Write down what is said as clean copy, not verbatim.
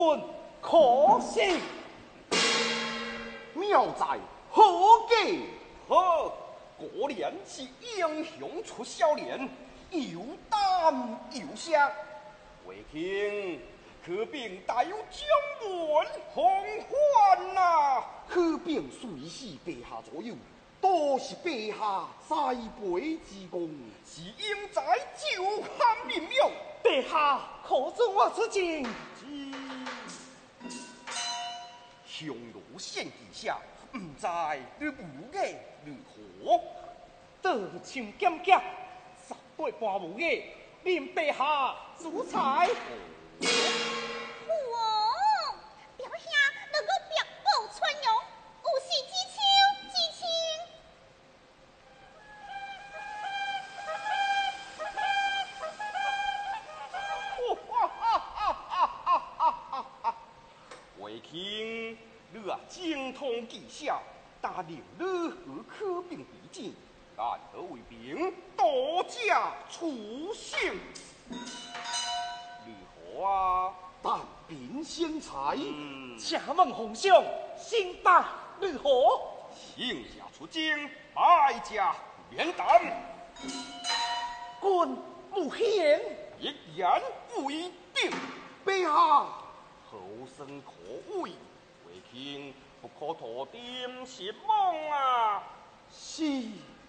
可惜， 妙在何计？ 好，果然是英雄出少年，有胆有识。为卿可并带有将门红环呐！ 可并随侍陛下左右，多是陛下栽培之功， 是应在就汉民庙。 陛下可准我出境？ 匈奴献地下，不知你武艺如何？ 刀枪剑戟，十对半无艺，令陛下主裁。 王，表兄能够别报春勇，有事之秋之情。 为卿，你啊精通技巧，但令你和可并比肩，但可为兵多加出性。如何啊？ 但兵先才， 请问皇上，心法如何？ 亲家出征，败家免胆。 君不言， 一言为定。 陛下后生可畏，为卿不可托点失望啊！ 是。